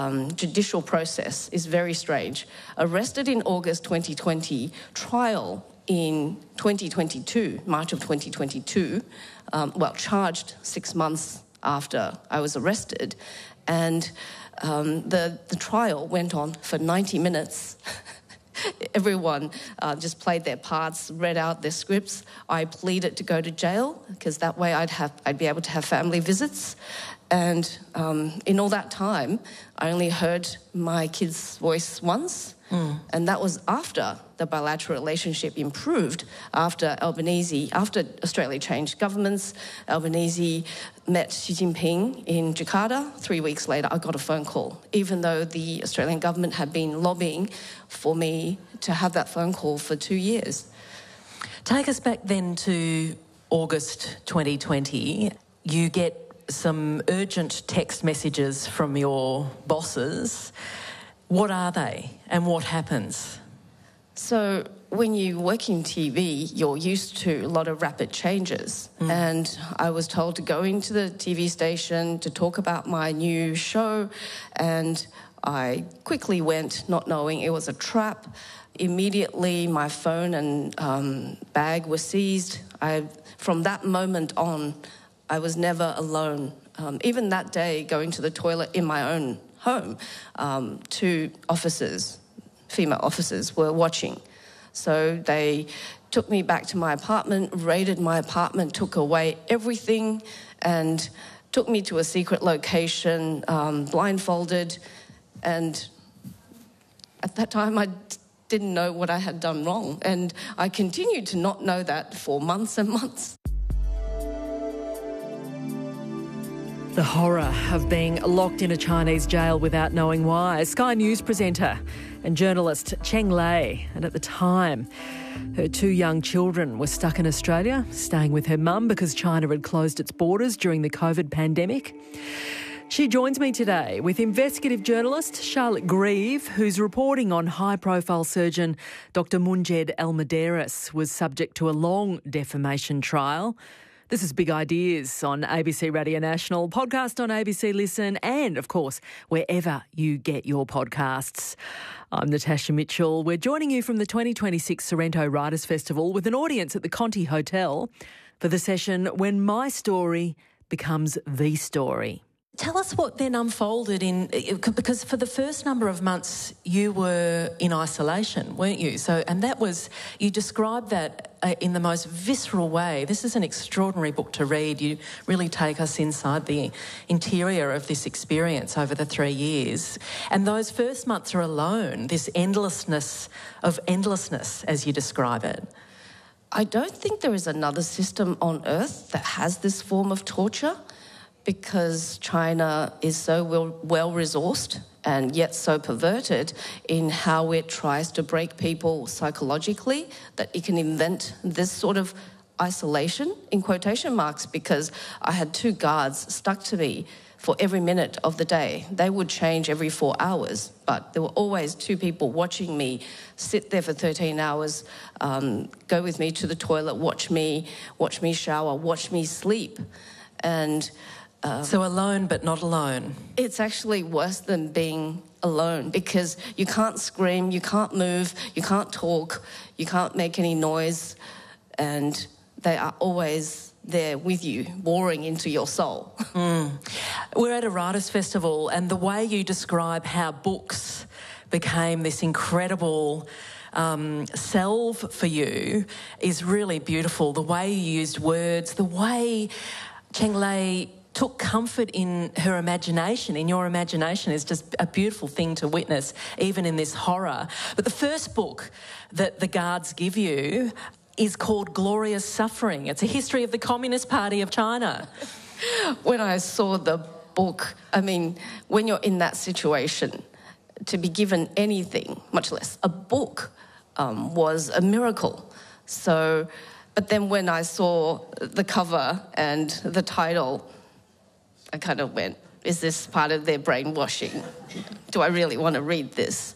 judicial process is very strange. Arrested in August 2020, trial in 2022, March of 2022, charged 6 months after I was arrested, and the trial went on for 90 minutes. Everyone just played their parts, read out their scripts. I pleaded to go to jail because that way I'd be able to have family visits. And in all that time, I only heard my kid's voice once, and that was after the bilateral relationship improved, after Australia changed governments. Albanese met Xi Jinping in Jakarta. 3 weeks later, I got a phone call, even though the Australian government had been lobbying for me to have that phone call for 2 years. Take us back then to August 2020. You get some urgent text messages from your bosses. What are they and what happens? So when you work in TV, you're used to a lot of rapid changes. And I was told to go into the TV station to talk about my new show, and I quickly went, not knowing it was a trap. Immediately, my phone and bag were seized. From that moment on, I was never alone. Even that day, going to the toilet in my own home, 2 officers, female officers, were watching. So they took me back to my apartment, raided my apartment, took away everything, and took me to a secret location, blindfolded. And at that time, I didn't know what I had done wrong. And I continued to not know that for months and months. The horror of being locked in a Chinese jail without knowing why. Sky News presenter and journalist Cheng Lei, and at the time, her 2 young children were stuck in Australia, staying with her mum because China had closed its borders during the COVID pandemic. She joins me today with investigative journalist Charlotte Grieve, whose reporting on high-profile surgeon Dr Munjed Al-Muderis was subject to a long defamation trial. This is Big Ideas on ABC Radio National, podcast on ABC Listen, and, of course, wherever you get your podcasts. I'm Natasha Mitchell. We're joining you from the 2026 Sorrento Writers' Festival with an audience at the Conti Hotel for the session When My Story Becomes the Story. Tell us what then unfolded because for the first number of months you were in isolation, weren't you? And that was, you described that in the most visceral way. This is an extraordinary book to read. You really take us inside the interior of this experience over the 3 years. And those first months are alone, this endlessness of endlessness, as you describe it. I don't think there is another system on earth that has this form of torture, because China is so well-resourced and yet so perverted in how it tries to break people psychologically that it can invent this sort of isolation, in quotation marks, because I had 2 guards stuck to me for every minute of the day. They would change every 4 hours, but there were always 2 people watching me sit there for 13 hours, go with me to the toilet, watch me shower, watch me sleep. And so alone but not alone. It's actually worse than being alone, because you can't scream, you can't move, you can't talk, you can't make any noise, and they are always there with you, boring into your soul. We're at a writers' festival, and the way you describe how books became this incredible salve for you is really beautiful. The way you used words, the way Cheng Lei took comfort in her imagination, in your imagination, is just a beautiful thing to witness, even in this horror. But the first book that the guards give you is called Glorious Suffering. It's a history of the Communist Party of China. When I saw the book, I mean, when you're in that situation, to be given anything, much less a book, was a miracle. So, but then when I saw the cover and the title, I kind of went, is this part of their brainwashing? Do I really want to read this?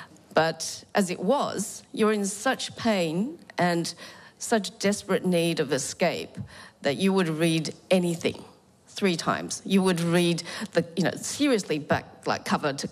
But as it was, you're in such pain and such desperate need of escape that you would read anything 3 times. You would read seriously back, like cover to